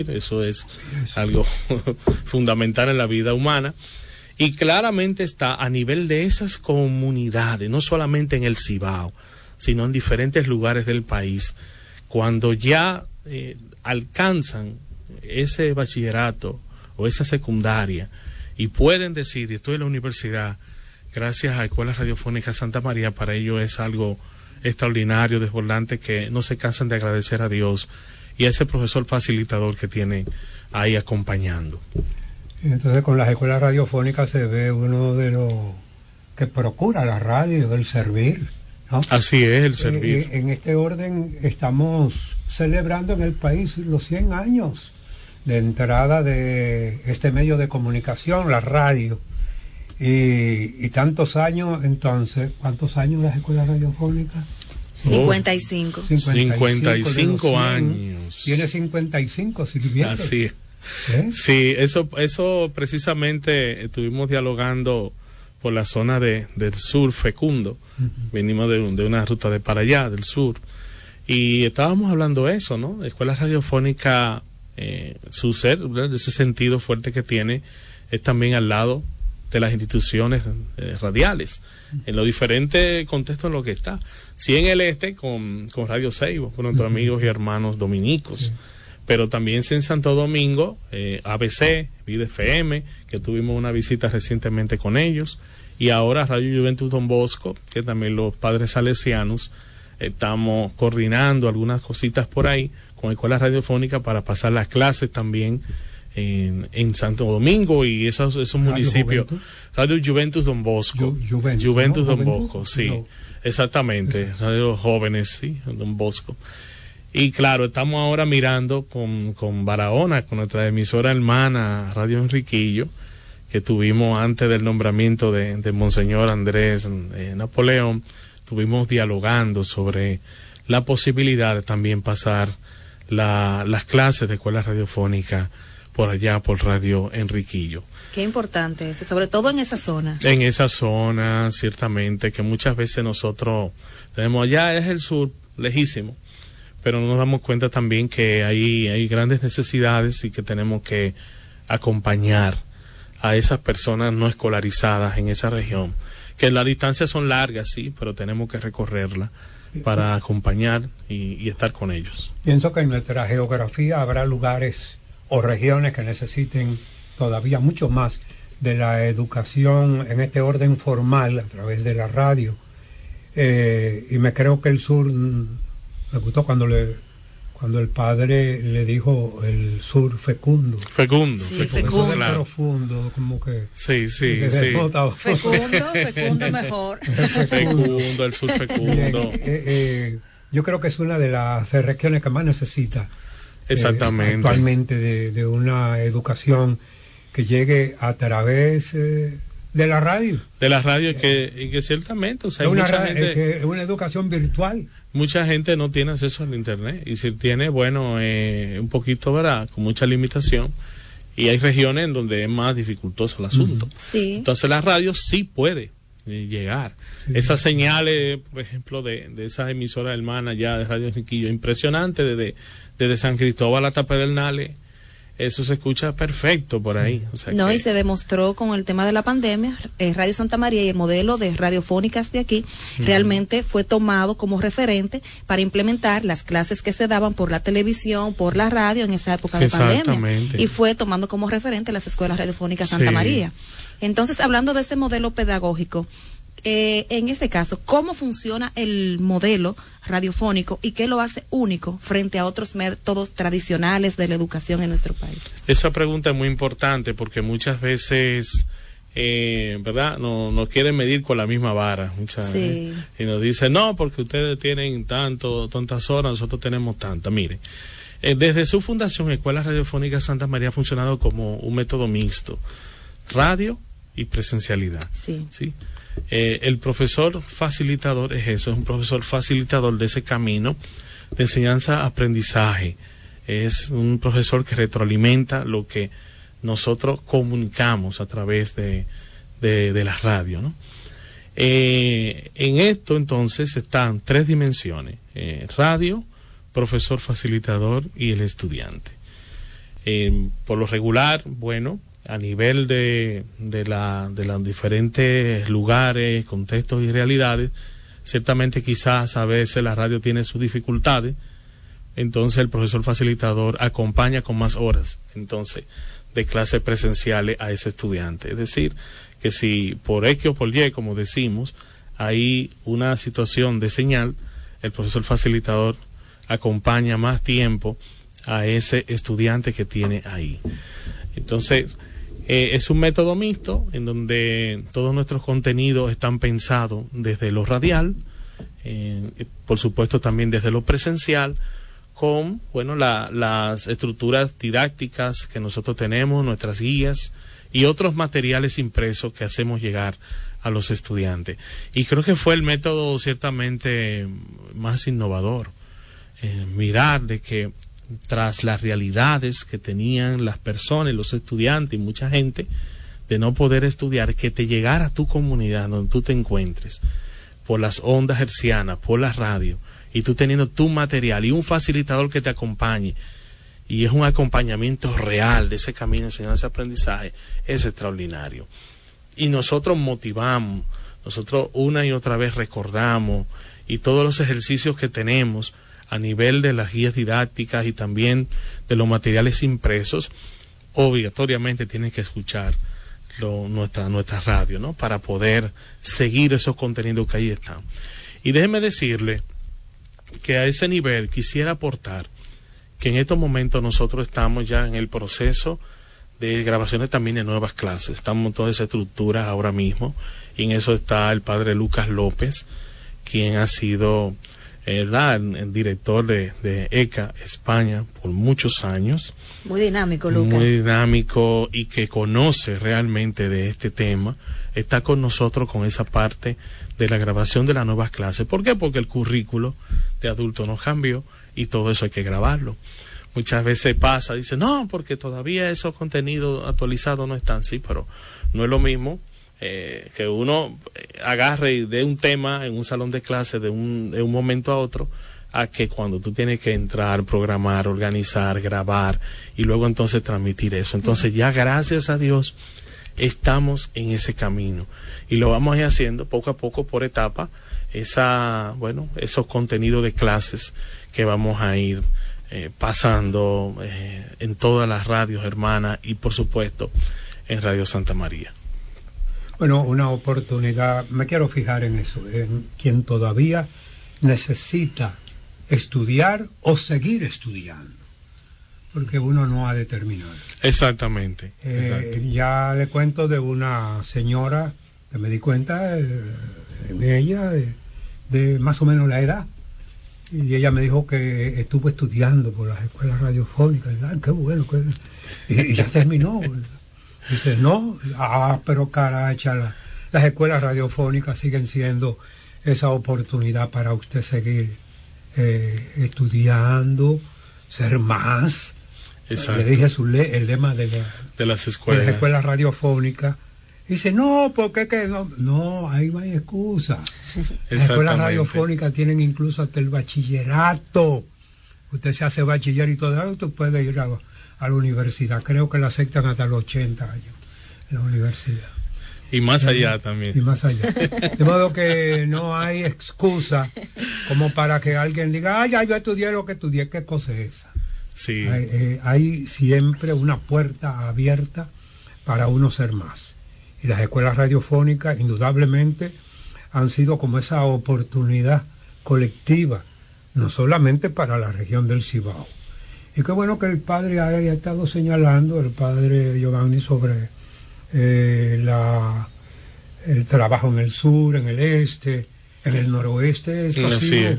Eso es algo fundamental en la vida humana. Y claramente está a nivel de esas comunidades, no solamente en el Cibao, sino en diferentes lugares del país. Cuando ya alcanzan ese bachillerato o esa secundaria y pueden decir, estoy en la universidad, gracias a Escuela Radiofónica Santa María, para ellos es algo extraordinario, desbordante, que no se cansan de agradecer a Dios y a ese profesor facilitador que tiene ahí acompañando. Entonces, con las escuelas radiofónicas se ve uno de los que procura la radio, el servir, ¿no? Así es, el servir. En este orden estamos celebrando en el país los 100 años de entrada de este medio de comunicación, la radio. Y tantos años, entonces, ¿cuántos años las escuelas radiofónicas? 55. 55 años. Tiene 55 sirviendo. Así es. Sí, eso precisamente estuvimos dialogando por la zona del sur Fecundo. Venimos de una ruta de para allá, del sur. Y estábamos hablando de eso, ¿no? Escuela Radiofónica, su ser, ¿verdad? Ese sentido fuerte que tiene, es también al lado de las instituciones radiales, en los diferentes contextos en los que está. Sí, en el este, con Radio Seibo, con nuestros amigos y hermanos dominicos, pero también en Santo Domingo, ABC, Vida FM, que tuvimos una visita recientemente con ellos, y ahora Radio Juventus Don Bosco, que también los padres salesianos estamos coordinando algunas cositas por ahí con escuelas radiofónicas para pasar las clases también en Santo Domingo y esos municipios. Radio Juventus Don Bosco. Juventus Don Bosco, sí, no. Exactamente. Radio Jóvenes, sí, Don Bosco. Y claro, estamos ahora mirando con Barahona, con nuestra emisora hermana Radio Enriquillo, que tuvimos antes del nombramiento de Monseñor Andrés Napoleón. Estuvimos dialogando sobre la posibilidad de también pasar las clases de escuela radiofónica por allá, por Radio Enriquillo. Qué importante eso, sobre todo en esa zona. En esa zona, ciertamente, que muchas veces nosotros tenemos, allá es el sur, lejísimo, pero no nos damos cuenta también que hay grandes necesidades y que tenemos que acompañar a esas personas no escolarizadas en esa región, que las distancias son largas, sí, pero tenemos que recorrerla para acompañar y estar con ellos. Pienso que en nuestra geografía habrá lugares o regiones que necesiten todavía mucho más de la educación en este orden formal a través de la radio. Y me creo que el sur, me gustó cuando el padre le dijo el sur fecundo. Fecundo, claro. Profundo, como que... Sí. Fecundo mejor. Fecundo, el sur fecundo. Yo creo que es una de las regiones que más necesita actualmente de una educación que llegue a través de la radio. De la radio, y que ciertamente, o sea, hay mucha gente, una educación virtual. Mucha gente no tiene acceso al internet, y si tiene, bueno, un poquito, ¿verdad?, con mucha limitación, y hay regiones en donde es más dificultoso el asunto. Sí. Entonces la radio sí puede llegar. Sí. Esas señales, por ejemplo, de esa emisora hermana ya de Radio Enriquillo, impresionante, desde San Cristóbal hasta Pedernales, eso se escucha perfecto por ahí. O sea y se demostró con el tema de la pandemia, Radio Santa María y el modelo de radiofónicas de aquí realmente fue tomado como referente para implementar las clases que se daban por la televisión, por la radio en esa época de pandemia. Y fue tomando como referente las escuelas radiofónicas Santa María. Entonces, hablando de ese modelo pedagógico, en ese caso, ¿cómo funciona el modelo radiofónico y qué lo hace único frente a otros métodos tradicionales de la educación en nuestro país? Esa pregunta es muy importante porque muchas veces, ¿verdad?, no quieren medir con la misma vara. Y nos dicen, no, porque ustedes tienen tantas horas, nosotros tenemos tantas. Mire, desde su fundación, Escuela Radiofónica Santa María ha funcionado como un método mixto, radio y presencialidad. ¿Sí? El profesor facilitador es eso, es un profesor facilitador de ese camino de enseñanza-aprendizaje. Es un profesor que retroalimenta lo que nosotros comunicamos a través de la radio, ¿no? En esto, entonces, están tres dimensiones: radio, profesor facilitador y el estudiante. Por lo regular, bueno, a nivel de los diferentes lugares, contextos y realidades, ciertamente quizás a veces la radio tiene sus dificultades, entonces el profesor facilitador acompaña con más horas, entonces, de clases presenciales a ese estudiante. Es decir, que si por X o por Y, como decimos, hay una situación de señal, el profesor facilitador acompaña más tiempo a ese estudiante que tiene ahí. Entonces, es un método mixto en donde todos nuestros contenidos están pensados desde lo radial, por supuesto también desde lo presencial, con las estructuras didácticas que nosotros tenemos, nuestras guías y otros materiales impresos que hacemos llegar a los estudiantes. Y creo que fue el método ciertamente más innovador, mirar de que tras las realidades que tenían las personas, los estudiantes y mucha gente, de no poder estudiar, que te llegara a tu comunidad donde tú te encuentres, por las ondas hercianas, por la radio, y tú teniendo tu material y un facilitador que te acompañe, y es un acompañamiento real de ese camino de enseñanza-aprendizaje, es extraordinario. Y nosotros motivamos, nosotros una y otra vez recordamos, y todos los ejercicios que tenemos a nivel de las guías didácticas y también de los materiales impresos, obligatoriamente tienen que escuchar nuestra radio, ¿no? Para poder seguir esos contenidos que ahí están. Y déjeme decirle que a ese nivel quisiera aportar que en estos momentos nosotros estamos ya en el proceso de grabaciones también de nuevas clases. Estamos en toda esa estructura ahora mismo, y en eso está el padre Lucas López, quien ha sido el director de ECA España por muchos años. Muy dinámico, Lucas. Muy dinámico, y que conoce realmente de este tema. Está con nosotros con esa parte de la grabación de las nuevas clases. ¿Por qué? Porque el currículo de adultos no cambió y todo eso hay que grabarlo. Muchas veces pasa, dice, no, porque todavía esos contenidos actualizados no están. Sí, pero no es lo mismo que uno agarre y dé un tema en un salón de clase de un momento a otro, a que cuando tú tienes que entrar, programar, organizar, grabar y luego entonces transmitir eso. Entonces ya gracias a Dios estamos en ese camino y lo vamos a ir haciendo poco a poco, por etapa, esos contenidos de clases que vamos a ir pasando en todas las radios hermanas y por supuesto en Radio Santa María. Bueno, una oportunidad, me quiero fijar en eso, en quien todavía necesita estudiar o seguir estudiando, porque uno no ha determinado. Exactamente. Ya le cuento de una señora que me di cuenta en ella de más o menos la edad, y ella me dijo que estuvo estudiando por las escuelas radiofónicas. Qué bueno, y ya terminó. Dice, no, pero caracha, las escuelas radiofónicas siguen siendo esa oportunidad para usted seguir estudiando, ser más. Exacto. Le dije el lema de las escuelas radiofónicas. Dice, no, porque que no, ahí no hay excusa. Las escuelas radiofónicas tienen incluso hasta el bachillerato. Usted se hace bachiller y todo eso, usted puede ir a la universidad. Creo que la aceptan hasta los 80 años en la universidad. Y más allá también. Y más allá. De modo que no hay excusa como para que alguien diga, ya yo estudié lo que estudié. ¿Qué cosa es esa? Sí. Hay siempre una puerta abierta para uno ser más. Y las escuelas radiofónicas indudablemente han sido como esa oportunidad colectiva, no solamente para la región del Cibao. Y qué bueno que el padre haya estado señalando, el padre Giovanni, sobre el trabajo en el sur, en el este, en el noroeste. Esto ha sido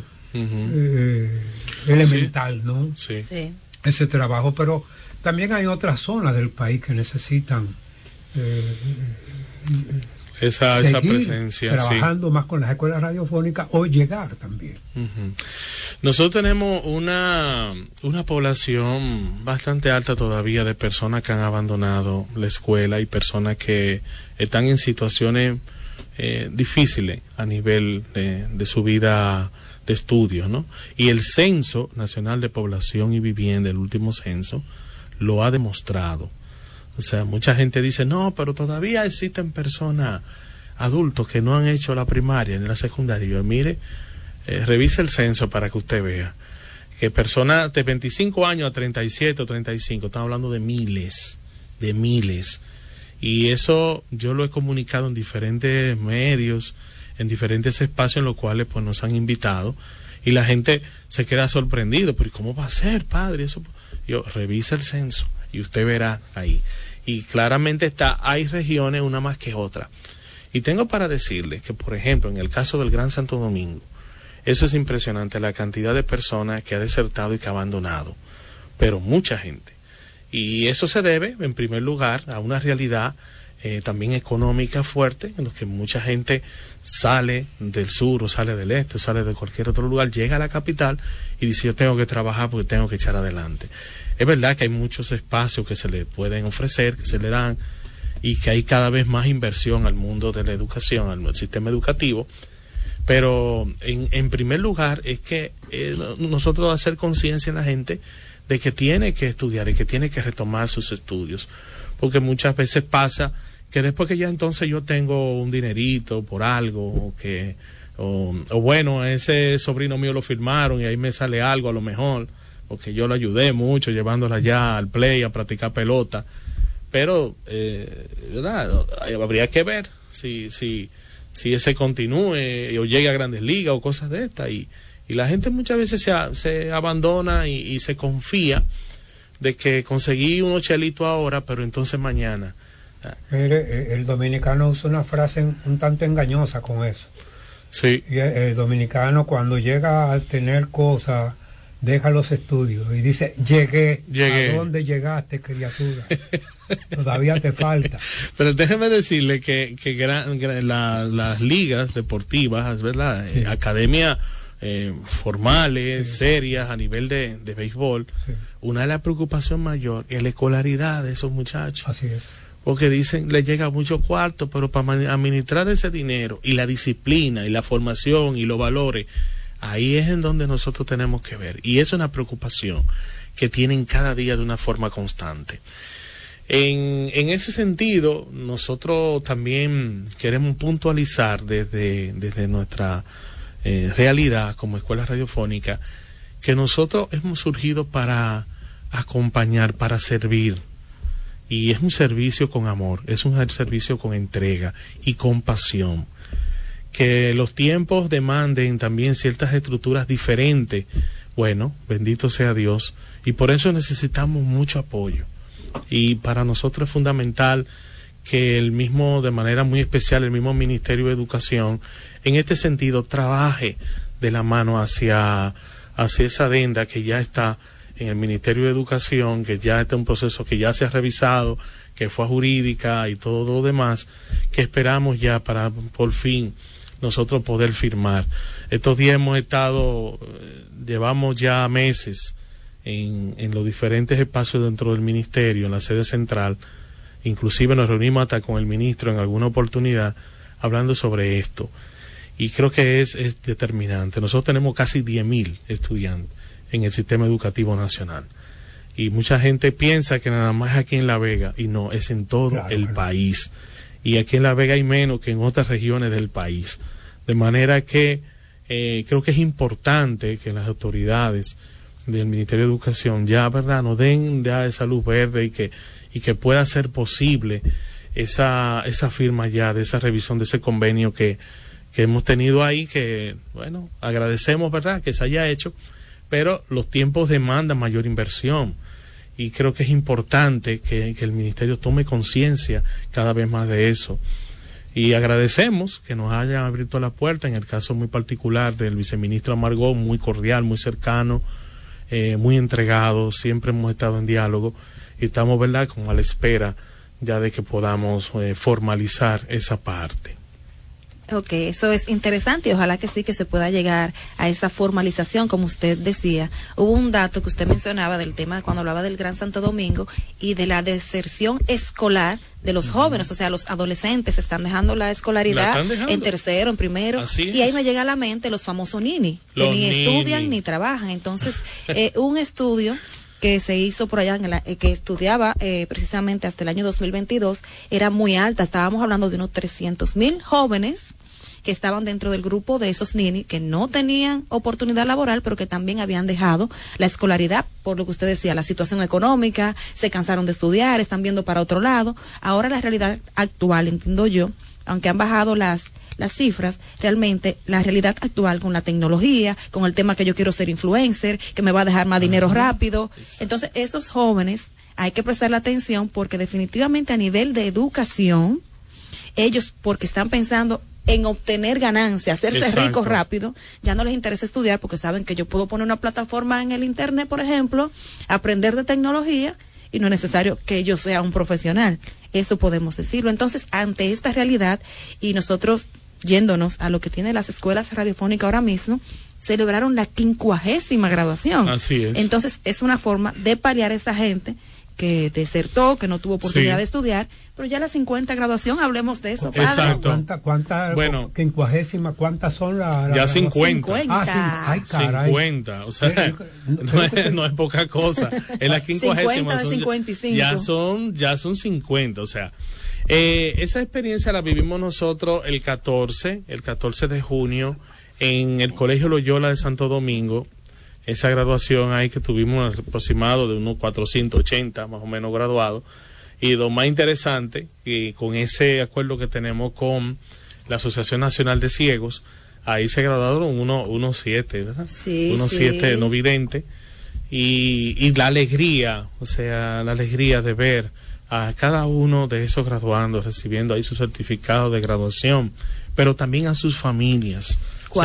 elemental, sí. ¿no? Sí. Sí. Ese trabajo, pero también hay otras zonas del país que necesitan esa presencia, trabajando más con las escuelas radiofónicas o llegar también. Nosotros tenemos una población bastante alta todavía de personas que han abandonado la escuela y personas que están en situaciones difíciles a nivel de su vida de estudios, ¿no? Y el Censo Nacional de Población y Vivienda, el último censo, lo ha demostrado. O sea, mucha gente dice, no, pero todavía existen personas, adultos, que no han hecho la primaria ni la secundaria. Y yo, mire, revise el censo para que usted vea que personas de 25 años a 37 o 35, estamos hablando de miles. Y eso yo lo he comunicado en diferentes medios, en diferentes espacios en los cuales pues nos han invitado, y la gente se queda sorprendido, pero ¿cómo va a ser, padre? Eso, yo, revisa el censo y usted verá ahí. Y claramente hay regiones una más que otra. Y tengo para decirle que, por ejemplo, en el caso del Gran Santo Domingo, eso es impresionante, la cantidad de personas que ha desertado y que ha abandonado, pero mucha gente. Y eso se debe, en primer lugar, a una realidad también económica fuerte, en la que mucha gente sale del sur o sale del este o sale de cualquier otro lugar, llega a la capital y dice, yo tengo que trabajar porque tengo que echar adelante. Es verdad que hay muchos espacios que se le pueden ofrecer, que se le dan, y que hay cada vez más inversión al mundo de la educación, al sistema educativo, pero en primer lugar es que nosotros hacer conciencia en la gente de que tiene que estudiar y que tiene que retomar sus estudios, porque muchas veces pasa que después que ya entonces yo tengo un dinerito por algo, o bueno, ese sobrino mío lo firmaron y ahí me sale algo a lo mejor, porque yo lo ayudé mucho llevándola ya al play a practicar pelota, pero ¿verdad? Habría que ver si ese continúe o llegue a Grandes Ligas o cosas de estas, y la gente muchas veces se abandona y se confía de que conseguí unos chelitos ahora, pero entonces mañana. Mire, el dominicano usa una frase un tanto engañosa con eso. Sí. Y el dominicano, cuando llega a tener cosas, deja los estudios y dice, llegué. ¿A dónde llegaste, criatura? Todavía te falta. Pero déjeme decirle que las ligas deportivas, ¿verdad? Sí. Academias formales, sí, serias a nivel de béisbol, sí, una de las preocupaciones mayor es la escolaridad de esos muchachos. Así es. Porque dicen, le llega mucho cuarto, pero para administrar ese dinero y la disciplina y la formación y los valores, ahí es en donde nosotros tenemos que ver. Y eso es una preocupación que tienen cada día de una forma constante. En ese sentido, nosotros también queremos puntualizar desde nuestra realidad como escuela radiofónica, que nosotros hemos surgido para acompañar, para servir. Y es un servicio con amor, es un servicio con entrega y con pasión. Que los tiempos demanden también ciertas estructuras diferentes, bueno, bendito sea Dios, y por eso necesitamos mucho apoyo. Y para nosotros es fundamental que de manera muy especial, el mismo Ministerio de Educación, en este sentido, trabaje de la mano hacia esa adenda que ya está en el Ministerio de Educación, que ya está un proceso que ya se ha revisado, que fue jurídica y todo lo demás, que esperamos ya para por fin nosotros poder firmar. Estos días llevamos ya meses en los diferentes espacios dentro del ministerio, en la sede central, inclusive nos reunimos hasta con el ministro en alguna oportunidad hablando sobre esto, y creo que es determinante. Nosotros tenemos casi 10.000 estudiantes en el sistema educativo nacional, y mucha gente piensa que nada más aquí en La Vega, y no, es en todo el país, y aquí en La Vega hay menos que en otras regiones del país, de manera que creo que es importante que las autoridades del Ministerio de Educación ya, ¿verdad?, nos den ya esa luz verde y que pueda ser posible esa firma ya de esa revisión de ese convenio que hemos tenido ahí, que, bueno, agradecemos, ¿verdad?, que se haya hecho, pero los tiempos demandan mayor inversión, y creo que es importante que el Ministerio tome conciencia cada vez más de eso. Y agradecemos que nos hayan abierto la puerta, en el caso muy particular del viceministro Amargó, muy cordial, muy cercano, muy entregado, siempre hemos estado en diálogo, y estamos, ¿verdad?, como a la espera ya de que podamos formalizar esa parte. Ok, eso es interesante y ojalá que sí que se pueda llegar a esa formalización, como usted decía. Hubo un dato que usted mencionaba del tema cuando hablaba del Gran Santo Domingo y de la deserción escolar de los jóvenes, o sea, los adolescentes están dejando la escolaridad en tercero, en primero, y ahí me llega a la mente los famosos nini, que ni estudian ni trabajan. Entonces, un estudio que se hizo por allá, que estudiaba precisamente hasta el año 2022, era muy alta. Estábamos hablando de unos 300,000 jóvenes que estaban dentro del grupo de esos ninis que no tenían oportunidad laboral, pero que también habían dejado la escolaridad, por lo que usted decía, la situación económica, se cansaron de estudiar, están viendo para otro lado. Ahora la realidad actual, entiendo yo, aunque han bajado las cifras, realmente la realidad actual con la tecnología, con el tema que yo quiero ser influencer, que me va a dejar más dinero rápido. Entonces, esos jóvenes hay que prestarle atención, porque definitivamente a nivel de educación, ellos, porque están pensando en obtener ganancias, hacerse ricos rápido, ya no les interesa estudiar, porque saben que yo puedo poner una plataforma en el internet, por ejemplo, aprender de tecnología, y no es necesario que yo sea un profesional. Eso podemos decirlo. Entonces, ante esta realidad, y nosotros yéndonos a lo que tienen las escuelas radiofónicas ahora mismo, celebraron la 50ª graduación. Así es. Entonces, es una forma de paliar a esa gente que desertó, que no tuvo oportunidad de estudiar, pero ya la 50 graduación, hablemos de eso, padre. Exacto. Bueno, 50ª, ¿cuántas son las? Ya 50. Ay, caray. 50, o sea, no es poca cosa. Es la 50ª. 55. Ya son 50, o sea, esa experiencia la vivimos nosotros el 14 de junio en el Colegio Loyola de Santo Domingo. Esa graduación ahí que tuvimos aproximado de unos 480 más o menos graduados, y lo más interesante, que con ese acuerdo que tenemos con la Asociación Nacional de Ciegos, ahí se graduaron unos 7, ¿verdad? Sí, unos 7 no videntes, y la alegría, o sea, la alegría de ver a cada uno de esos graduandos recibiendo ahí su certificado de graduación, pero también a sus familias.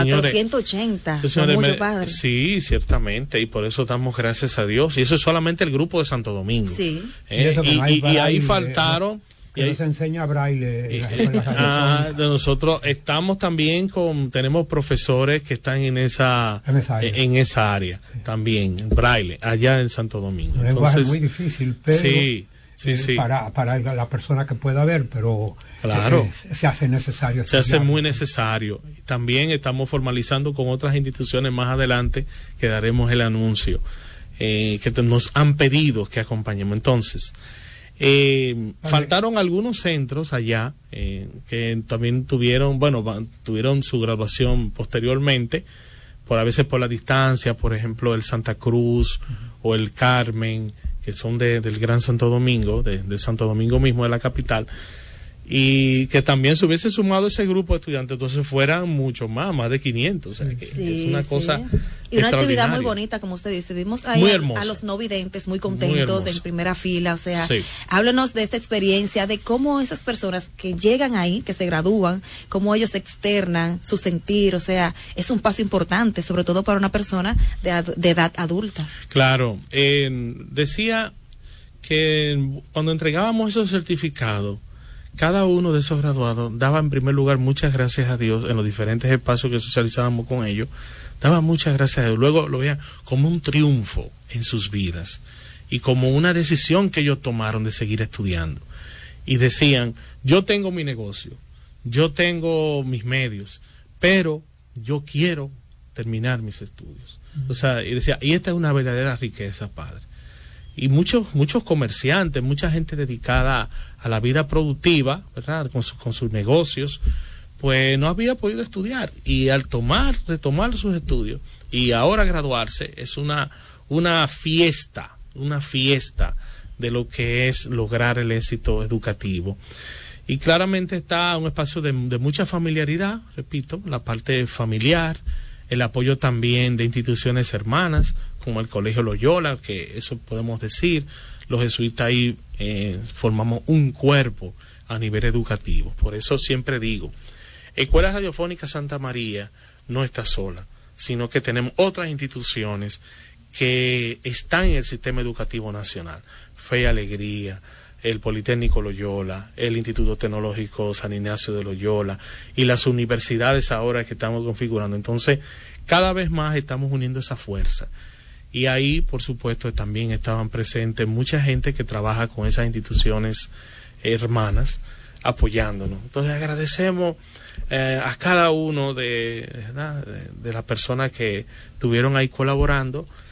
480, son muchos padres. Sí, ciertamente, y por eso damos gracias a Dios. Y eso es solamente el grupo de Santo Domingo. Sí. Y ahí faltaron. Que nos enseña braille. De nosotros estamos también tenemos profesores que están en esa área sí. También, braille, allá en Santo Domingo. Un lenguaje muy difícil, pero sí. Para la persona que pueda ver, pero claro, se hace necesario. Se hace muy necesario. También estamos formalizando con otras instituciones más adelante, que daremos el anuncio, que nos han pedido que acompañemos. Entonces, faltaron algunos centros allá que también tuvieron su graduación posteriormente, a veces por la distancia, por ejemplo el Santa Cruz o el Carmen, que son del Gran Santo Domingo, de Santo Domingo mismo, de la capital, y que también se hubiese sumado ese grupo de estudiantes, entonces fueran mucho más de 500, o sea, que es una cosa y una actividad muy bonita, como usted dice. Vimos ahí a los no videntes muy contentos, en primera fila, o sea, háblenos de esta experiencia, de cómo esas personas que llegan ahí, que se gradúan, cómo ellos externan su sentir, o sea, es un paso importante, sobre todo para una persona de edad adulta. Claro, decía que cuando entregábamos esos certificados, cada uno de esos graduados daba en primer lugar muchas gracias a Dios en los diferentes espacios que socializábamos con ellos, daba muchas gracias a Dios, luego lo veían como un triunfo en sus vidas y como una decisión que ellos tomaron de seguir estudiando, y decían, yo tengo mi negocio, yo tengo mis medios, pero yo quiero terminar mis estudios. O sea, y decía, y esta es una verdadera riqueza, padre. Y muchos comerciantes, mucha gente dedicada a la vida productiva, ¿verdad?, con sus negocios, pues no había podido estudiar, y al retomar sus estudios y ahora graduarse, es una fiesta de lo que es lograr el éxito educativo. Y claramente está un espacio de mucha familiaridad, repito, la parte familiar, el apoyo también de instituciones hermanas, como el Colegio Loyola, que eso podemos decir, los jesuitas ahí formamos un cuerpo a nivel educativo. Por eso siempre digo, Escuela Radiofónica Santa María no está sola, sino que tenemos otras instituciones que están en el sistema educativo nacional. Fe y Alegría, el Politécnico Loyola, el Instituto Tecnológico San Ignacio de Loyola y las universidades ahora que estamos configurando. Entonces, cada vez más estamos uniendo esa fuerza. Y ahí, por supuesto, también estaban presentes mucha gente que trabaja con esas instituciones hermanas, apoyándonos. Entonces, agradecemos a cada uno de las personas que estuvieron ahí colaborando.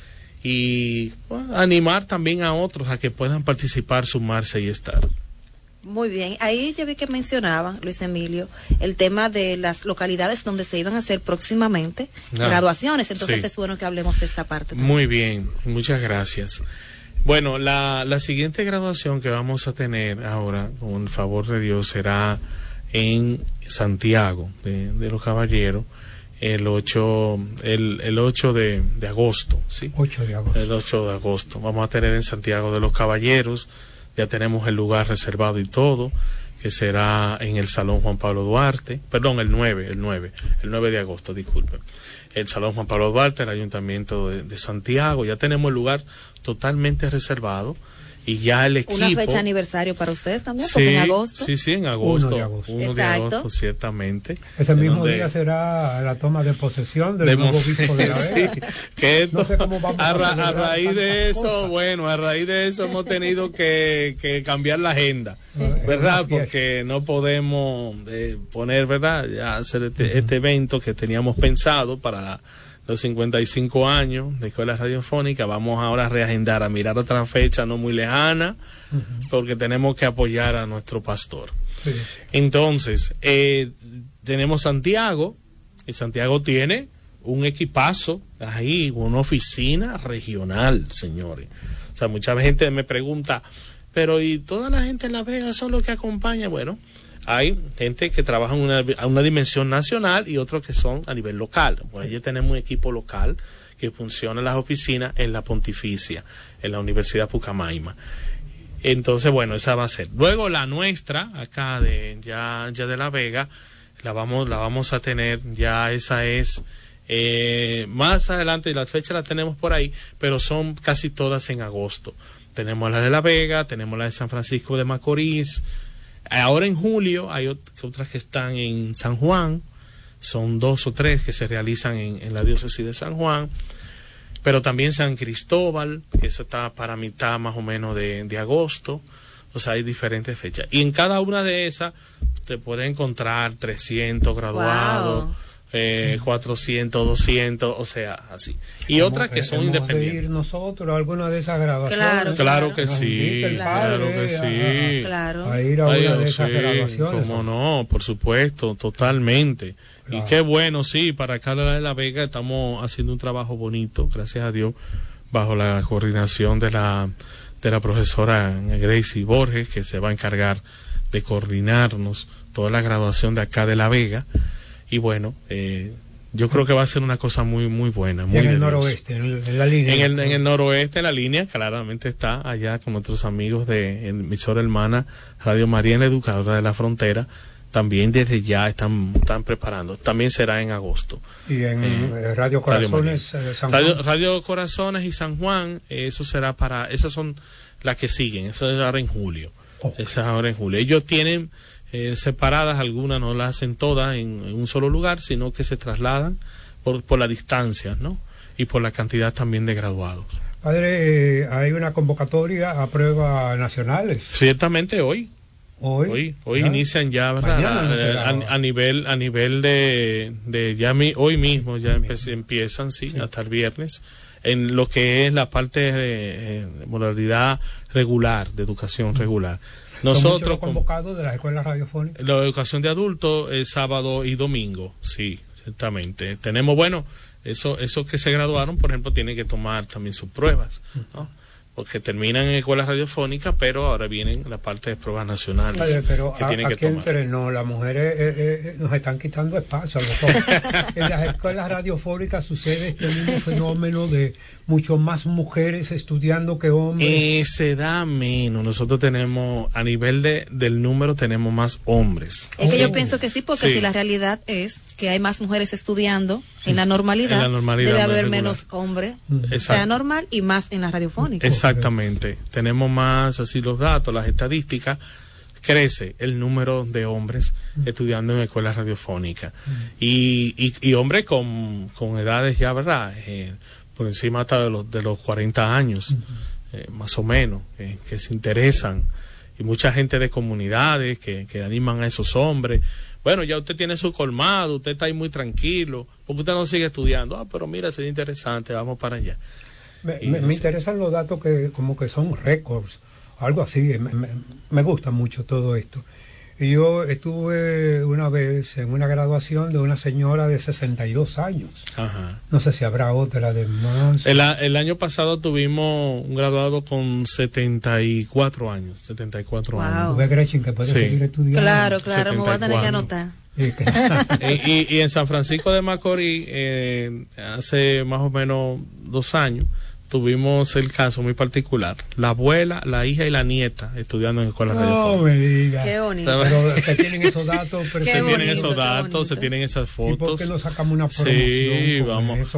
y bueno, animar también a otros a que puedan participar, sumarse y estar. Muy bien, ahí yo vi que mencionaban, Luis Emilio, el tema de las localidades donde se iban a hacer próximamente graduaciones, entonces sí, es bueno que hablemos de esta parte también. Muy bien, muchas gracias. Bueno, la siguiente graduación que vamos a tener ahora, con el favor de Dios, será en Santiago de los Caballeros, el 8 de agosto, ¿sí? 8 de agosto. El 8 de agosto. Vamos a tener en Santiago de los Caballeros, ya tenemos el lugar reservado y todo, que será en el Salón Juan Pablo Duarte, perdón, el 9 de agosto, disculpen. El Salón Juan Pablo Duarte, el Ayuntamiento de Santiago, ya tenemos el lugar totalmente reservado. Y ya el equipo... ¿Una fecha aniversario para ustedes también? Porque en agosto. Sí, en agosto. 1 de agosto. 1 de agosto, ciertamente. Ese mismo día será la toma de posesión del nuevo obispo de La Vega. Sí, que esto, no sé cómo vamos a raíz de eso, bueno, a raíz de eso hemos tenido que cambiar la agenda, ¿verdad? Porque no podemos poner, ¿verdad? Ya hacer este evento que teníamos pensado para los 55 años de Escuela Radiofónica. Vamos ahora a reagendar, a mirar otra fecha no muy lejana, porque tenemos que apoyar a nuestro pastor. Sí. Entonces, tenemos Santiago, y Santiago tiene un equipazo ahí, una oficina regional, señores. O sea, mucha gente me pregunta, pero ¿y toda la gente en La Vega son los que acompaña? Bueno, hay gente que trabaja a una dimensión nacional y otros que son a nivel local. Bueno, ya tenemos un equipo local que funciona en las oficinas en la Pontificia, en la Universidad Pucamaima. Entonces, bueno, esa va a ser. Luego la nuestra, acá ya de La Vega, la vamos a tener, ya esa es más adelante, la fecha la tenemos por ahí, pero son casi todas en agosto. Tenemos la de La Vega, tenemos la de San Francisco de Macorís. Ahora en julio hay otras que están en San Juan, son 2 o 3 que se realizan en la diócesis de San Juan, pero también San Cristóbal, que eso está para mitad más o menos de agosto. O sea, hay diferentes fechas. Y en cada una de esas te puedes encontrar 300 graduados. Wow. 400, 200, o sea, así. Y otras que son independientes. De ir nosotros a alguna de esas graduaciones. Claro que sí. Claro que sí. A ir a una de esas graduaciones. Cómo no, por supuesto, totalmente. Claro. Y qué bueno, sí, para acá de La Vega estamos haciendo un trabajo bonito, gracias a Dios, bajo la coordinación de la profesora Gracie Borges, que se va a encargar de coordinarnos toda la graduación de acá de La Vega. Y bueno, yo creo que va a ser una cosa muy muy buena. Muy en el noroeste, en la línea. En el noroeste, la línea claramente está allá con nuestros amigos de emisora hermana Radio María, la Educadora de la Frontera. También desde ya están preparando. También será en agosto. Y en Radio Corazones, San Juan. Radio Corazones y San Juan, eso será esas son las que siguen. Eso es ahora en julio. Okay. Esas ahora en julio. Ellos tienen separadas, algunas no las hacen todas en un solo lugar, sino que se trasladan por la distancia, ¿no? Y por la cantidad también de graduados. Padre, hay una convocatoria a pruebas nacionales. Ciertamente hoy inician ya, ¿verdad? A nivel de ya hoy mismo ya empiezan, sí, hasta el viernes, en lo que es la parte de modalidad regular, de educación regular. Nosotros los convocados de las escuelas radiofónicas. La educación de adultos es sábado y domingo, sí, ciertamente. Tenemos, esos que se graduaron, por ejemplo, tienen que tomar también sus pruebas, ¿no? Porque terminan en escuelas radiofónicas, pero ahora vienen la parte de pruebas nacionales. Vale, pero que tienen que tomar. Las mujeres nos están quitando espacio. En las escuelas radiofónicas sucede este mismo fenómeno de mucho más mujeres estudiando que hombres. Se da menos. Nosotros tenemos, a nivel del número, tenemos más hombres. Es que yo pienso que sí, porque si la realidad es que hay más mujeres estudiando en la normalidad, debe haber menos hombres, sea normal, y más en la radiofónica. Exactamente. Tenemos más, así los datos, las estadísticas, crece el número de hombres estudiando en escuelas radiofónicas. Y hombres con edades ya, ¿verdad? Por encima hasta de los 40 años, más o menos, que se interesan. Y mucha gente de comunidades que animan a esos hombres. Bueno, ya usted tiene su colmado, usted está ahí muy tranquilo, porque usted no sigue estudiando. Pero mira, sería interesante, vamos para allá. Me interesan los datos que como que son récords, algo así. Me gusta mucho todo esto. Y yo estuve una vez en una graduación de una señora de 62 años. Ajá. No sé si habrá otra de más. El año pasado tuvimos un graduado con 74 años. 74 años. ¿Tú ves, Gretchen, que puede seguir estudiando? Claro, 74. Me voy a tener que anotar. y en San Francisco de Macorís, hace más o menos 2 años, tuvimos el caso muy particular. La abuela, la hija y la nieta estudiando en escuelas radiofónicas. No me diga. Qué bonito. Pero se tienen esos datos. Se tienen esos datos, se tienen esas fotos. ¿Y por qué no sacamos una promoción? Sí, vamos. Eso,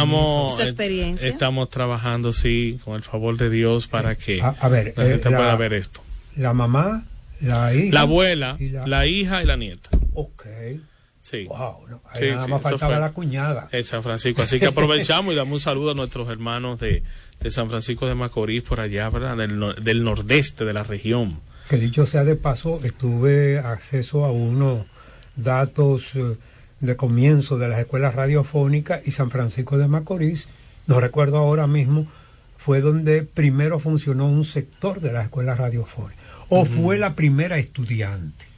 estamos trabajando, sí, con el favor de Dios para que la gente pueda ver esto. La mamá, la hija. La abuela, la hija y la nieta. Ok. Sí. Wow, no, ahí nada más faltaba la cuñada. En San Francisco. Así que aprovechamos y damos un saludo a nuestros hermanos de San Francisco de Macorís, por allá, ¿verdad? Del nordeste de la región. Que dicho sea de paso, tuve acceso a unos datos de comienzo de las escuelas radiofónicas, y San Francisco de Macorís, no recuerdo ahora mismo, fue donde primero funcionó un sector de las escuelas radiofónicas. O fue la primera estudiante.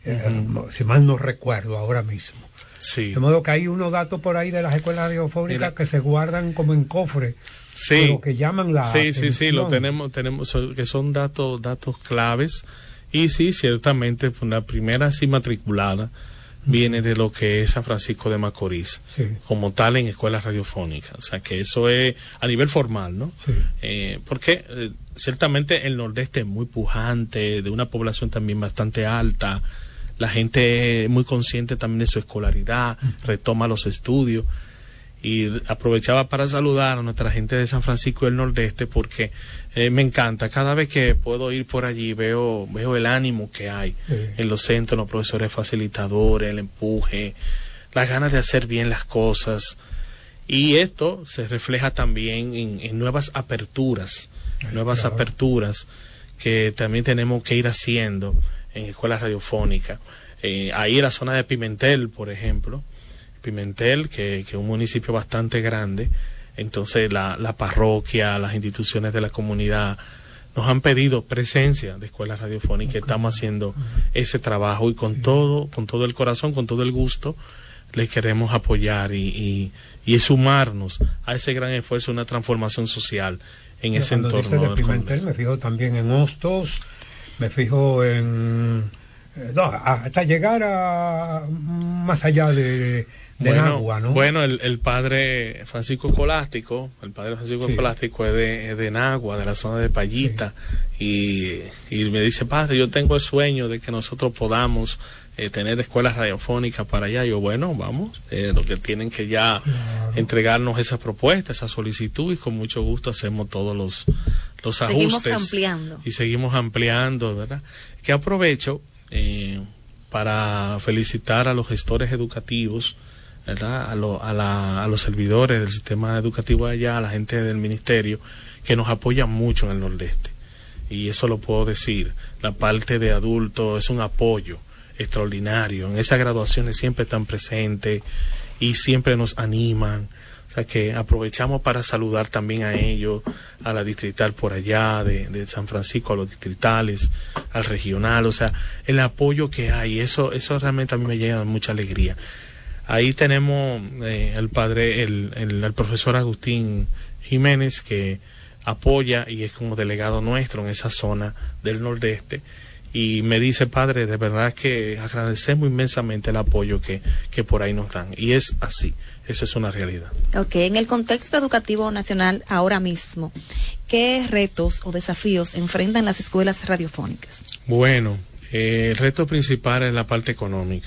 Si mal no recuerdo ahora mismo. Sí. De modo que hay unos datos por ahí de las escuelas radiofónicas que se guardan como en cofre, pero que llaman la atención. Sí, lo tenemos que son datos claves, y sí, ciertamente la primera así matriculada viene de lo que es San Francisco de Macorís, como tal en escuelas radiofónicas. O sea que eso es a nivel formal, ¿no? Sí. Porque ciertamente el nordeste es muy pujante, de una población también bastante alta. La gente es muy consciente también de su escolaridad, retoma los estudios, y aprovechaba para saludar a nuestra gente de San Francisco del Nordeste, porque me encanta, cada vez que puedo ir por allí veo el ánimo que hay en los centros, los profesores facilitadores, el empuje, las ganas de hacer bien las cosas, y esto se refleja también en nuevas aperturas, aperturas que también tenemos que ir haciendo en escuelas radiofónicas. Ahí en la zona de Pimentel, por ejemplo, Pimentel, que es un municipio bastante grande, entonces la parroquia, las instituciones de la comunidad nos han pedido presencia de escuelas radiofónicas. Estamos haciendo ese trabajo, y con todo el corazón, con todo el gusto, les queremos apoyar y sumarnos a ese gran esfuerzo, una transformación social en ese entorno. Cuando dice de Pimentel, me fijo también en Hostos, me fijo en hasta llegar a más allá de Nagua, ¿no? Bueno, el padre Francisco Escolástico, es de Nagua, de la zona de Payita, y me dice: padre, yo tengo el sueño de que nosotros podamos tener escuelas radiofónicas para allá. Yo, bueno, vamos, lo que tienen que ya entregarnos esa propuesta, esa solicitud, y con mucho gusto hacemos todos los ajustes. Seguimos ampliando, ¿verdad? Que aprovecho para felicitar a los gestores educativos, ¿verdad? A los servidores del sistema educativo allá, a la gente del ministerio, que nos apoyan mucho en el Nordeste. Y eso lo puedo decir. La parte de adultos es un apoyo extraordinario. En esas graduaciones siempre están presentes y siempre nos animan. O sea que aprovechamos para saludar también a ellos, a la distrital por allá de San Francisco, a los distritales, al regional. O sea, el apoyo que hay, eso realmente a mí me llena mucha alegría. Ahí tenemos el profesor Agustín Jiménez, que apoya y es como delegado nuestro en esa zona del Nordeste, y me dice: padre, de verdad que agradecemos inmensamente el apoyo que por ahí nos dan, y es así, esa es una realidad. Ok, en el contexto educativo nacional ahora mismo, ¿qué retos o desafíos enfrentan las escuelas radiofónicas? Bueno, el reto principal es la parte económica.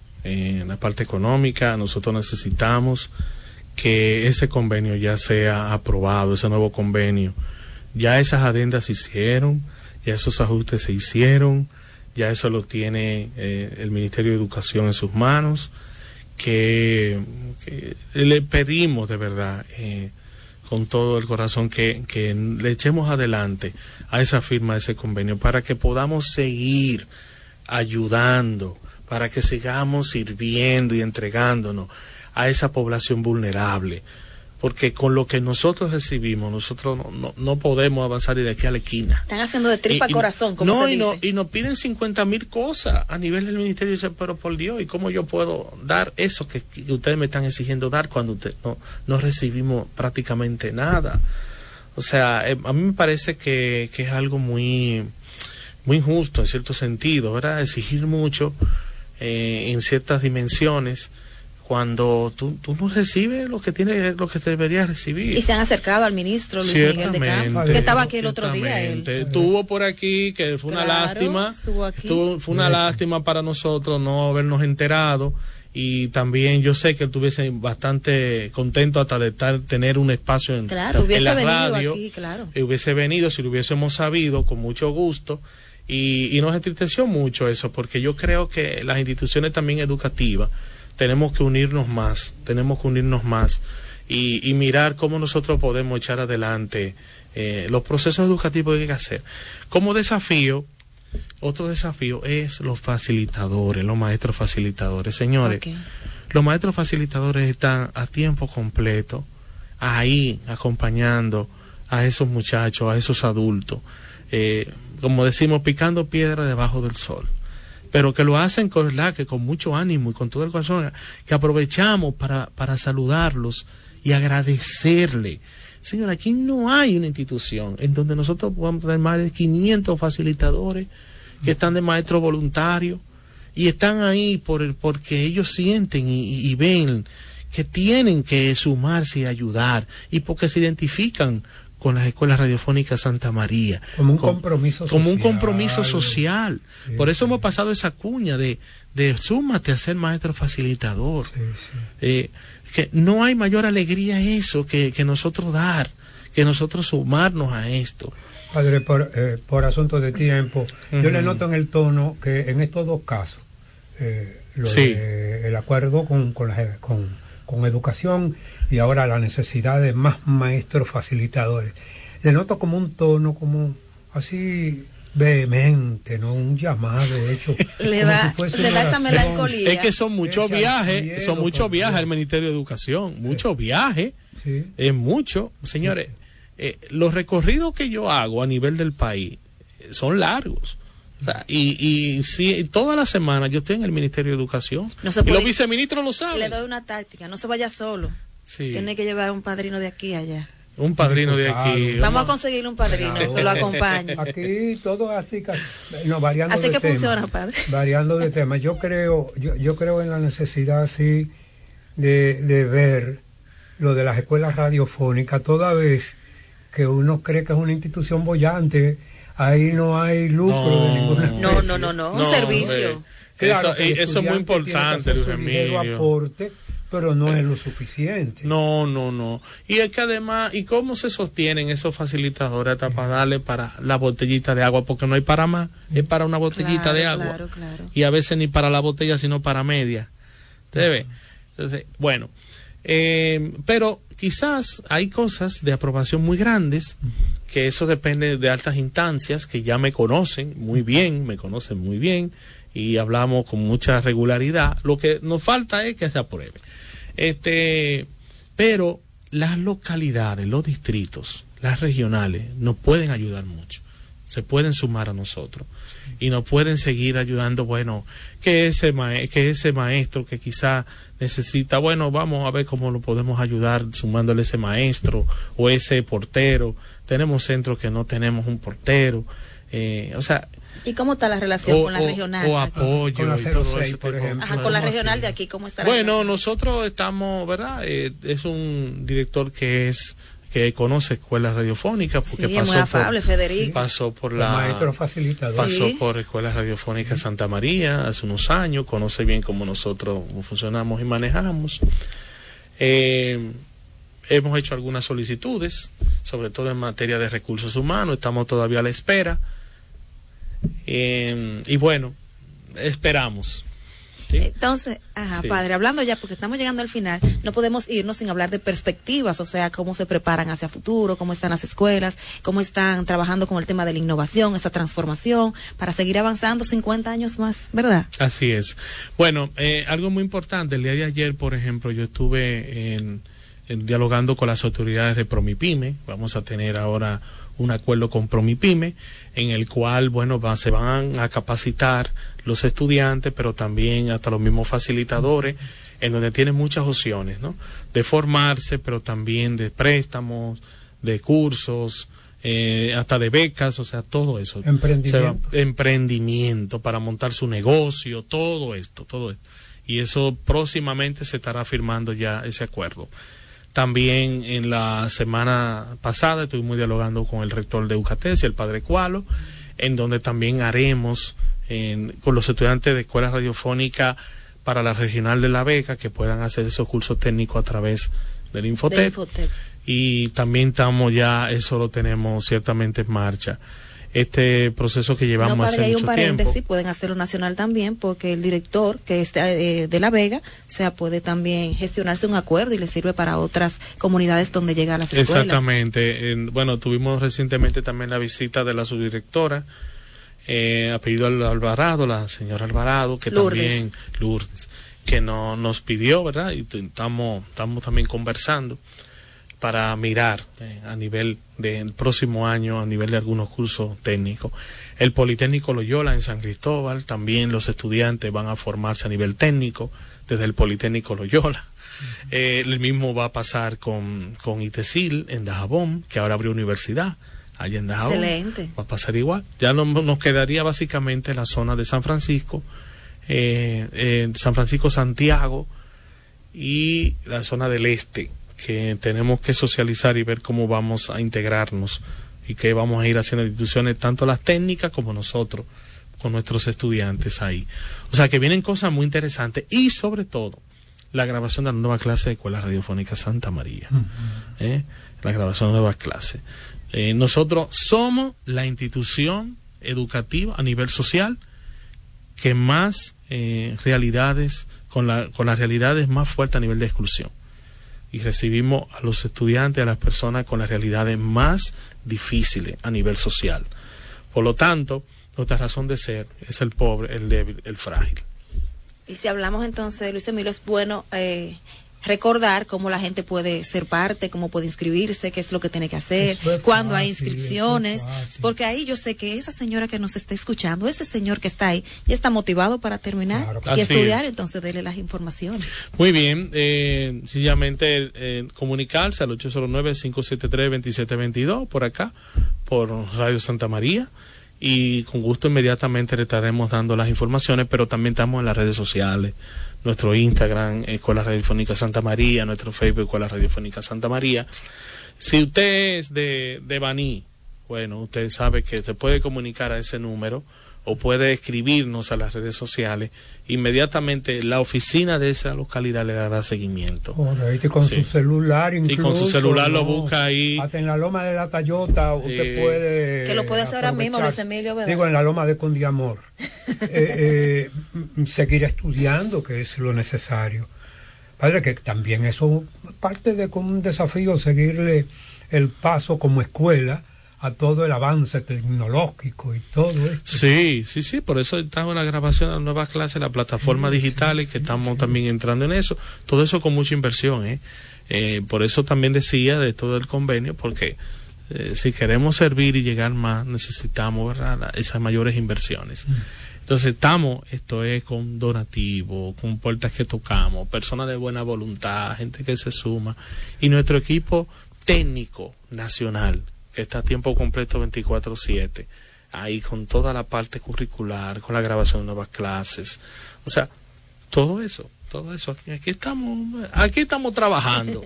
Nosotros necesitamos que ese convenio ya sea aprobado, ese nuevo convenio. Ya esas adendas se hicieron, ya esos ajustes se hicieron, ya eso lo tiene el Ministerio de Educación en sus manos, que le pedimos de verdad, con todo el corazón, que le echemos adelante a esa firma de ese convenio, para que podamos seguir ayudando, para que sigamos sirviendo y entregándonos a esa población vulnerable. porque con lo que nosotros recibimos, nosotros no podemos avanzar de aquí a la esquina. Están haciendo de tripa corazón, como se dice. Y nos piden 50,000 cosas a nivel del ministerio. Y dicen, pero por Dios, ¿y cómo yo puedo dar eso que ustedes me están exigiendo dar cuando no recibimos prácticamente nada? O sea, a mí me parece que es algo muy, muy injusto en cierto sentido, ¿verdad? Exigir mucho en ciertas dimensiones, cuando tú no recibes lo que te deberías recibir. Y se han acercado al ministro Luis Miguel de Camps, que estaba aquí el otro día. Estuvo por aquí, que fue una lástima. Fue una lástima para nosotros no habernos enterado. Y también yo sé que estuviese bastante contento hasta de tener un espacio en la radio. Aquí, claro. Hubiese venido si lo hubiésemos sabido, con mucho gusto. Y nos entristeció mucho eso, porque yo creo que las instituciones también educativas tenemos que unirnos más y mirar cómo nosotros podemos echar adelante los procesos educativos que hay que hacer. Como desafío, otro desafío es los facilitadores, los maestros facilitadores. Señores, los maestros facilitadores están a tiempo completo ahí acompañando a esos muchachos, a esos adultos, como decimos, picando piedra debajo del sol. Pero que lo hacen con mucho ánimo y con todo el corazón, que aprovechamos para saludarlos y agradecerle. Señor, aquí no hay una institución en donde nosotros podamos tener más de 500 facilitadores que están de maestros voluntarios y están ahí porque ellos sienten y ven que tienen que sumarse y ayudar, y porque se identifican con las escuelas radiofónicas Santa María. Como un compromiso social. Como un compromiso social. Sí, por eso hemos pasado esa cuña de súmate a ser maestro facilitador. Sí. Que no hay mayor alegría eso que nosotros dar, que nosotros sumarnos a esto. Padre, por asuntos de tiempo, yo le noto en el tono que en estos dos casos, el acuerdo con educación y ahora la necesidad de más maestros facilitadores, le noto como un tono como así vehemente, ¿no? Un llamado, de hecho, le da esa melancolía. Es que son muchos viajes, al Ministerio de Educación, muchos viajes, es mucho. Señores, los recorridos que yo hago a nivel del país son largos. O sea, y toda la semana yo estoy en el Ministerio de Educación, y los viceministros lo saben. Le doy una táctica, no se vaya solo. Sí. Tiene que llevar un padrino de aquí a allá. Un padrino de aquí. Vamos a conseguir un padrino que lo acompañe. Aquí todo así, variando así de que tema. Funciona, padre. Variando de tema. Yo creo en la necesidad, sí, de ver lo de las escuelas radiofónicas, toda vez que uno cree que es una institución boyante, ahí no hay lucro de ninguna especie. No, un servicio. Claro, eso es muy importante, Luis Emilio. Aporte, pero no es lo suficiente. No. Y es que además, ¿y cómo se sostienen esos facilitadores hasta para darle para la botellita de agua? Porque no hay para más, es para una botellita de agua. Claro. Y a veces ni para la botella, sino para media. ¿Usted ve? Entonces, bueno, pero quizás hay cosas de aprobación muy grandes, que eso depende de altas instancias que ya me conocen muy bien, y hablamos con mucha regularidad. Lo que nos falta es que se apruebe. Pero las localidades, los distritos, las regionales nos pueden ayudar mucho, se pueden sumar a nosotros y nos pueden seguir ayudando. Bueno, que ese maestro que quizá necesita, bueno, vamos a ver cómo lo podemos ayudar sumándole ese maestro o ese portero. Tenemos centros que no tenemos un portero, o sea. ¿Y cómo está la relación con la regional? O apoyo con la 06, y todo eso, por ejemplo. Ajá, con la regional de aquí, ¿cómo está la Bueno, relación? nosotros estamos, ¿verdad? Es un director que conoce escuelas radiofónicas, porque sí, muy afable, Federico. Pasó por maestro facilitador. Pasó por escuelas radiofónicas Santa María hace unos años, conoce bien cómo nosotros funcionamos y manejamos. Hemos hecho algunas solicitudes, sobre todo en materia de recursos humanos, estamos todavía a la espera. Y bueno, esperamos. ¿Sí? Entonces, sí. Padre, hablando ya, porque estamos llegando al final, no podemos irnos sin hablar de perspectivas, o sea, cómo se preparan hacia futuro, cómo están las escuelas, cómo están trabajando con el tema de la innovación, esta transformación, para seguir avanzando 50 años más, ¿verdad? Así es. Bueno, algo muy importante, el día de ayer, por ejemplo, yo estuve en dialogando con las autoridades de Promipyme. Vamos a tener ahora un acuerdo con Promipyme en el cual, bueno, se van a capacitar los estudiantes, pero también hasta los mismos facilitadores, en donde tienen muchas opciones, ¿no? De formarse, pero también de préstamos, de cursos, hasta de becas, o sea, todo eso. Emprendimiento para montar su negocio, todo esto. Y eso próximamente se estará firmando ya ese acuerdo. También en la semana pasada estuvimos dialogando con el rector de UCATES y el padre Cualo, en donde también haremos con los estudiantes de escuela radiofónica para la regional de La Vega que puedan hacer esos cursos técnicos a través del Infotep. Y también eso lo tenemos ciertamente en marcha. Este proceso que llevamos hace mucho tiempo. Pueden hacerlo nacional también, porque el director que está de La Vega, o sea, puede también gestionarse un acuerdo y le sirve para otras comunidades donde llega a las escuelas. Exactamente. Bueno, tuvimos recientemente también la visita de la subdirectora, apellido Alvarado, la señora Alvarado, que también, Lourdes, que nos pidió, ¿verdad? Y estamos también conversando para mirar a nivel del próximo año, a nivel de algunos cursos técnicos. El Politécnico Loyola en San Cristóbal, también los estudiantes van a formarse a nivel técnico desde el Politécnico Loyola. El mismo va a pasar con ITESIL en Dajabón, que ahora abrió universidad allá en Dajabón. Excelente. Va a pasar igual. Ya nos quedaría básicamente la zona de San Francisco, San Francisco Santiago y la zona del este, que tenemos que socializar y ver cómo vamos a integrarnos y qué vamos a ir haciendo instituciones, tanto las técnicas como nosotros, con nuestros estudiantes ahí. O sea que vienen cosas muy interesantes y sobre todo la grabación de la nueva clase de Escuela Radiofónica Santa María. La grabación de nuevas clases. Nosotros somos la institución educativa a nivel social que más realidades, con las realidades más fuertes a nivel de exclusión. Y recibimos a los estudiantes, a las personas con las realidades más difíciles a nivel social. Por lo tanto, nuestra razón de ser es el pobre, el débil, el frágil. Y si hablamos entonces de Luis Emilio, es bueno recordar cómo la gente puede ser parte, cómo puede inscribirse, qué es lo que tiene que hacer, cuándo hay inscripciones, porque ahí yo sé que esa señora que nos está escuchando, ese señor que está ahí, ya está motivado para terminar y estudiar, entonces dele las informaciones. Muy bien, sencillamente comunicarse al 809-573-2722 por acá, por Radio Santa María, y con gusto inmediatamente le estaremos dando las informaciones, pero también estamos en las redes sociales, nuestro Instagram, Escuela Radiofónica Santa María, nuestro Facebook, Escuela Radiofónica Santa María. Si usted es de Baní, bueno, usted sabe que se puede comunicar a ese número o puede escribirnos a las redes sociales. Inmediatamente la oficina de esa localidad le dará seguimiento. Correcto, con su celular incluso. Y con su celular lo busca ahí. Hasta en la loma de la Tayota usted puede... Que lo puede hacer ahora mismo, Luis Emilio, ¿verdad? Digo, en la loma de Cundiamor. Seguir estudiando, que es lo necesario. Padre, que también eso parte de como un desafío, seguirle el paso como escuela a todo el avance tecnológico y todo esto. Sí, por eso estamos en la grabación de las nuevas clases, las plataformas digitales, que estamos también entrando en eso, todo eso con mucha inversión, por eso también decía de todo el convenio, porque si queremos servir y llegar más, necesitamos, ¿verdad?, esas mayores inversiones. Entonces esto es con donativos, con puertas que tocamos, personas de buena voluntad, gente que se suma, y nuestro equipo técnico nacional, que está a tiempo completo 24/7, ahí con toda la parte curricular, con la grabación de nuevas clases, o sea, todo eso, aquí estamos trabajando,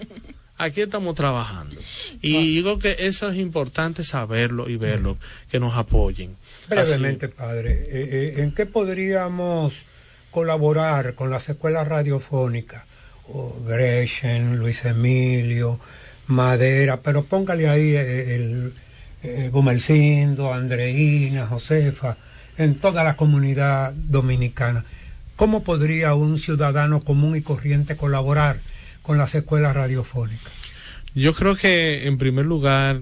y digo que eso es importante saberlo y verlo, que nos apoyen. Brevemente, padre, ¿en qué podríamos colaborar con las escuelas radiofónicas? Gretchen, Luis Emilio, Madera, pero póngale ahí Gumersindo, Andreina, Josefa, en toda la comunidad dominicana. ¿Cómo podría un ciudadano común y corriente colaborar con las escuelas radiofónicas? Yo creo que en primer lugar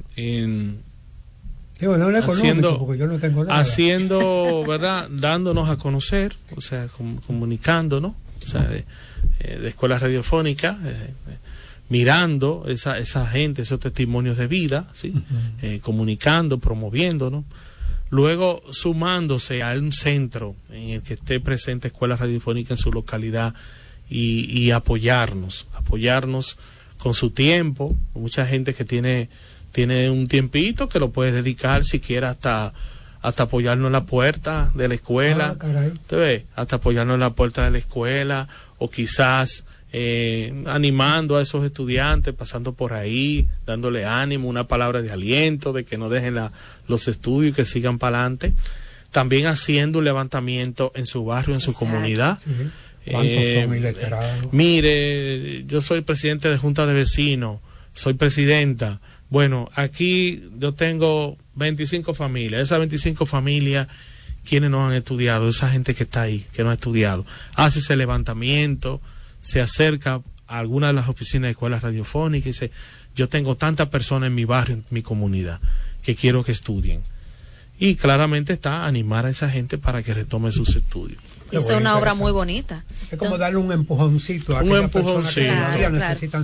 haciendo, ¿verdad?, dándonos a conocer, o sea, comunicándonos, o sea, de escuelas radiofónicas, mirando esa gente, esos testimonios de vida, ¿sí? Comunicando, promoviéndonos. Luego sumándose a un centro en el que esté presente Escuela Radiofónica en su localidad y apoyarnos con su tiempo. Mucha gente que tiene un tiempito que lo puede dedicar siquiera hasta apoyarnos en la puerta de la escuela, ¿te ves? Hasta apoyarnos en la puerta de la escuela, o quizás animando a esos estudiantes, pasando por ahí, dándole ánimo, una palabra de aliento, de que no dejen los estudios y que sigan para adelante. También haciendo un levantamiento en su barrio, en su comunidad. Sí. ¿Cuántos son iletrados? Mire, yo soy presidente de Junta de Vecinos, soy presidenta. Bueno, aquí yo tengo 25 familias. Esas 25 familias, ¿quiénes no han estudiado? Esa gente que está ahí, que no ha estudiado. Hace ese levantamiento, se acerca a alguna de las oficinas de escuelas radiofónicas y dice, yo tengo tantas personas en mi barrio, en mi comunidad, que quiero que estudien. Y claramente está animar a esa gente para que retome sus estudios. Hizo una obra muy bonita. Es como darle un empujoncito a aquellas personas que todavía necesitan